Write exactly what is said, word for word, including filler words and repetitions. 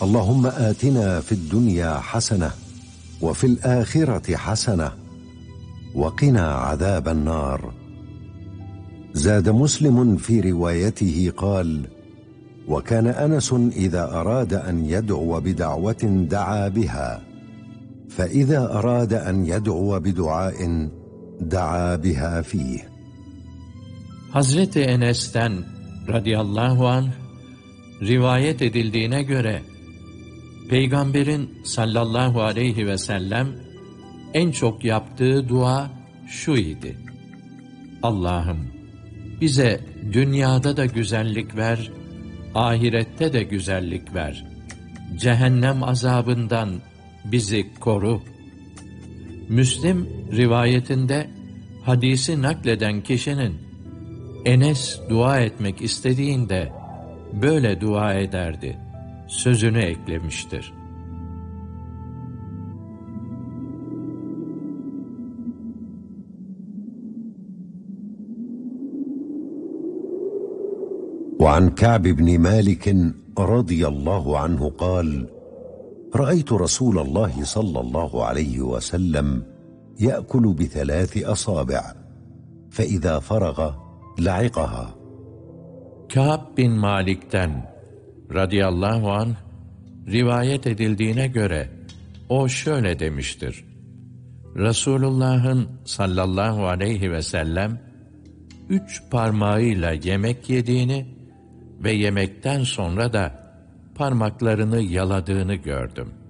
اللهم آتنا في الدنيا حسنة وفي الآخرة حسنة وقنا عذاب النار. زاد مسلم في روايته قال: وكان أنس إذا أراد أن يدعو بدعوة دعا بها، فإذا أراد أن يدعو بدعاء دعا بها فيه. Hazreti Enes'ten radıyallahu anh rivayet edildiğine göre Peygamberin sallallahu aleyhi ve sellem en çok yaptığı dua şu idi: Allah'ım bize dünyada da güzellik ver, ahirette de güzellik ver. Cehennem azabından bizi koru. Müslim rivayetinde hadisi nakleden kişinin Enes dua etmek istediğinde böyle dua ederdi sözünü eklemiştir. وعن كعب بن مالك رضي الله عنه قال: رأيت رسول الله صلى الله عليه وسلم يأكل بثلاث أصابع فإذا فرغ لعقها. Kâb bin Malik'ten radıyallahu anh rivayet edildiğine göre o şöyle demiştir: Resulullah'ın sallallahu aleyhi ve sellem üç parmağıyla yemek yediğini ve yemekten sonra da parmaklarını yaladığını gördüm.